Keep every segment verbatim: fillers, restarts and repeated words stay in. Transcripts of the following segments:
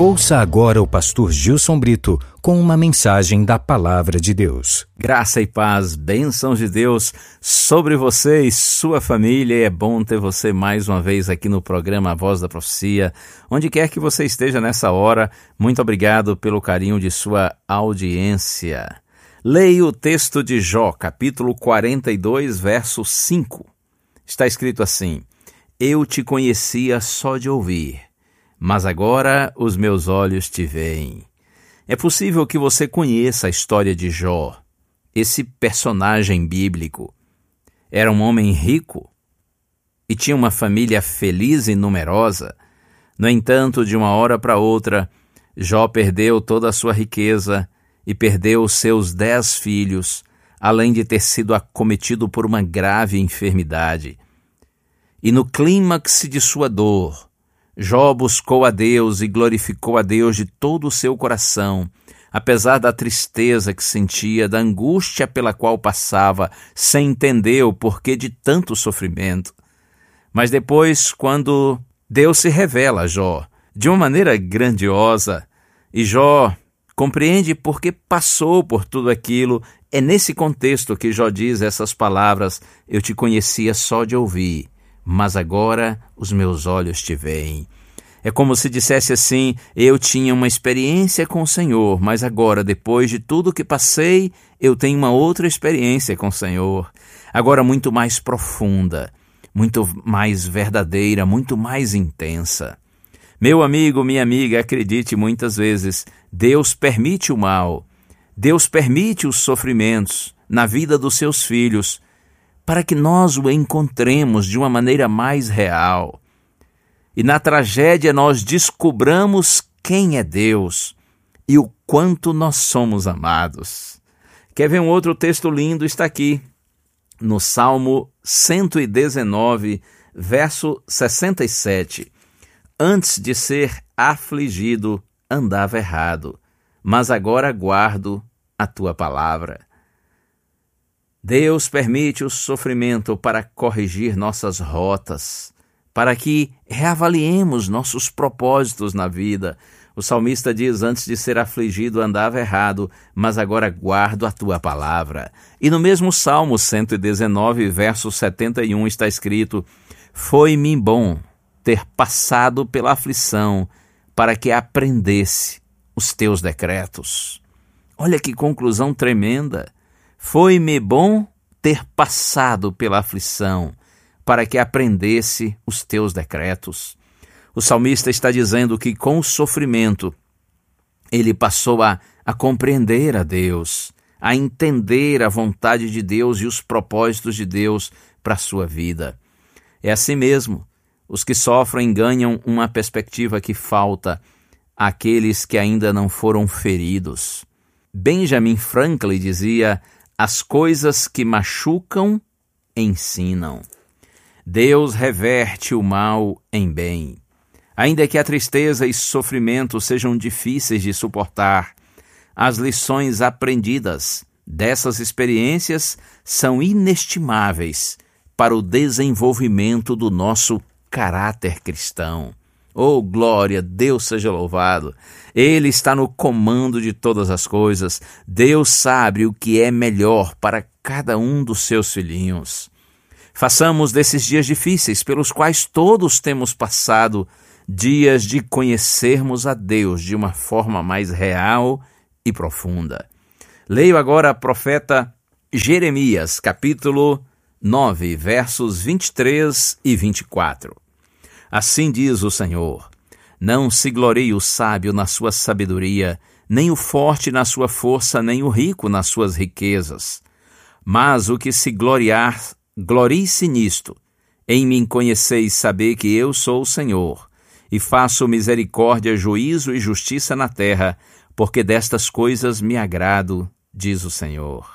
Ouça agora o pastor Gilson Brito com uma mensagem da Palavra de Deus. Graça e paz, bênçãos de Deus sobre você e sua família. É bom ter você mais uma vez aqui no programa A Voz da Profecia. Onde quer que você esteja nessa hora, muito obrigado pelo carinho de sua audiência. Leia o texto de Jó, capítulo quarenta e dois, verso cinco. Está escrito assim: Eu te conhecia só de ouvir, mas agora os meus olhos te veem. É possível que você conheça a história de Jó, esse personagem bíblico. Era um homem rico e tinha uma família feliz e numerosa. No entanto, de uma hora para outra, Jó perdeu toda a sua riqueza e perdeu os seus dez filhos, além de ter sido acometido por uma grave enfermidade. E no clímax de sua dor, Jó buscou a Deus e glorificou a Deus de todo o seu coração, apesar da tristeza que sentia, da angústia pela qual passava, sem entender o porquê de tanto sofrimento. Mas depois, quando Deus se revela a Jó de uma maneira grandiosa, e Jó compreende por que passou por tudo aquilo, é nesse contexto que Jó diz essas palavras: Eu te conhecia só de ouvir, mas agora os meus olhos te veem. É como se dissesse assim: eu tinha uma experiência com o Senhor, mas agora, depois de tudo que passei, eu tenho uma outra experiência com o Senhor, agora muito mais profunda, muito mais verdadeira, muito mais intensa. Meu amigo, minha amiga, acredite, muitas vezes Deus permite o mal, Deus permite os sofrimentos na vida dos seus filhos, para que nós o encontremos de uma maneira mais real. E na tragédia nós descobramos quem é Deus e o quanto nós somos amados. Quer ver um outro texto lindo? Está aqui, no Salmo cento e dezenove, verso sessenta e sete. Antes de ser afligido, andava errado, mas agora guardo a tua palavra. Deus permite o sofrimento para corrigir nossas rotas, para que reavaliemos nossos propósitos na vida. O salmista diz: antes de ser afligido andava errado, mas agora guardo a tua palavra. E no mesmo Salmo cento e dezenove, verso setenta e um, está escrito: Foi-me bom ter passado pela aflição, para que aprendesse os teus decretos. Olha que conclusão tremenda! Foi-me bom ter passado pela aflição, para que aprendesse os teus decretos. O salmista está dizendo que com o sofrimento, ele passou a, a compreender a Deus, a entender a vontade de Deus e os propósitos de Deus para a sua vida. É assim mesmo, os que sofrem ganham uma perspectiva que falta àqueles que ainda não foram feridos. Benjamin Franklin dizia: as coisas que machucam, ensinam. Deus reverte o mal em bem. Ainda que a tristeza e sofrimento sejam difíceis de suportar, as lições aprendidas dessas experiências são inestimáveis para o desenvolvimento do nosso caráter cristão. Oh, glória, Deus seja louvado. Ele está no comando de todas as coisas. Deus sabe o que é melhor para cada um dos seus filhinhos. Façamos desses dias difíceis, pelos quais todos temos passado, dias de conhecermos a Deus de uma forma mais real e profunda. Leio agora o profeta Jeremias, capítulo nove, versos vinte e três e vinte e quatro. Assim diz o Senhor: não se glorie o sábio na sua sabedoria, nem o forte na sua força, nem o rico nas suas riquezas. Mas o que se gloriar, glorie-se nisto, em mim conhecer e saber que eu sou o Senhor, e faço misericórdia, juízo e justiça na terra, porque destas coisas me agrado, diz o Senhor.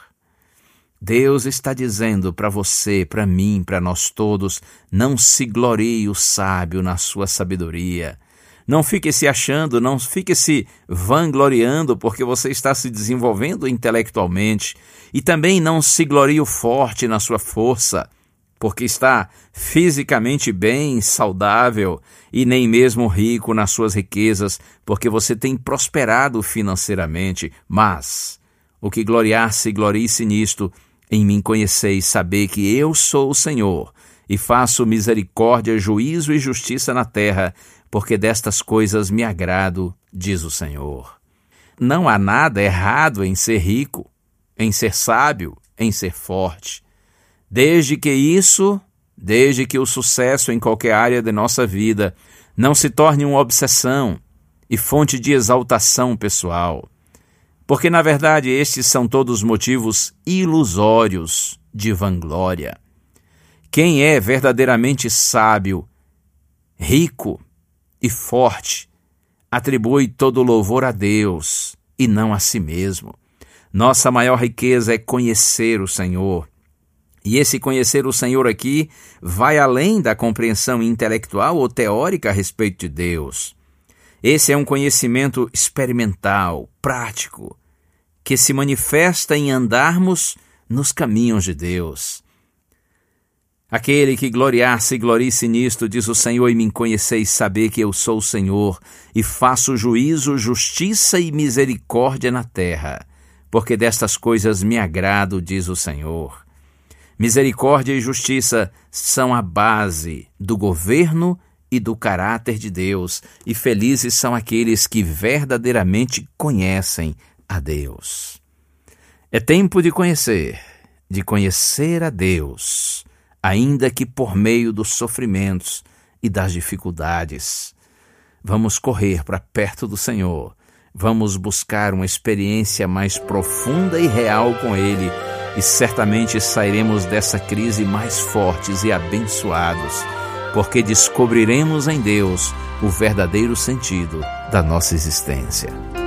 Deus está dizendo para você, para mim, para nós todos: não se glorie o sábio na sua sabedoria. Não fique se achando, não fique se vangloriando porque você está se desenvolvendo intelectualmente. E também não se glorie o forte na sua força. porque está fisicamente bem, saudável e nem mesmo rico nas suas riquezas, porque você tem prosperado financeiramente. Mas o que gloriar-se, glorie-se nisto, em mim conheceis, saber que eu sou o Senhor, e faço misericórdia, juízo e justiça na terra, porque destas coisas me agrado, diz o Senhor. Não há nada errado em ser rico, em ser sábio, em ser forte. Desde que isso, desde que o sucesso em qualquer área de nossa vida não se torne uma obsessão e fonte de exaltação pessoal. Porque, na verdade, estes são todos motivos ilusórios de vanglória. Quem é verdadeiramente sábio, rico e forte, atribui todo louvor a Deus e não a si mesmo. Nossa maior riqueza é conhecer o Senhor. E esse conhecer o Senhor aqui vai além da compreensão intelectual ou teórica a respeito de Deus. Esse é um conhecimento experimental, prático, que se manifesta em andarmos nos caminhos de Deus. Aquele que gloriar-se e glorie-se nisto, diz o Senhor, e me conheceis, saber que eu sou o Senhor, e faço juízo, justiça e misericórdia na terra, porque destas coisas me agrado, diz o Senhor. Misericórdia e justiça são a base do governo e do caráter de Deus, e felizes são aqueles que verdadeiramente conhecem a Deus. É tempo de conhecer, de conhecer a Deus, ainda que por meio dos sofrimentos e das dificuldades. Vamos correr para perto do Senhor, vamos buscar uma experiência mais profunda e real com Ele, e certamente sairemos dessa crise mais fortes e abençoados, porque descobriremos em Deus o verdadeiro sentido da nossa existência.